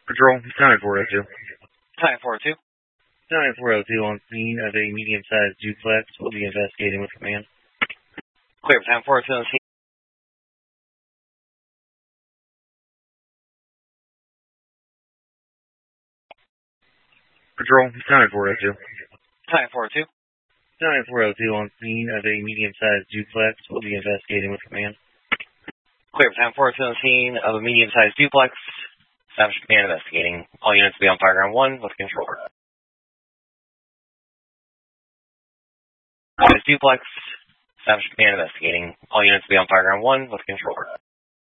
Patrol, 9402. 9402. 9402 on scene of a medium-sized duplex. We'll be investigating with command. Clear for 9402 on scene. Patrol, 9402. 9402. 9402 on scene of a medium-sized duplex. We'll be investigating with command. Clear for 9402 on scene of a medium-sized duplex. Establish command investigating. All units will be on fire ground 1 with controller. Duplex. Establish command investigating. All units will be on fire ground 1 with controller.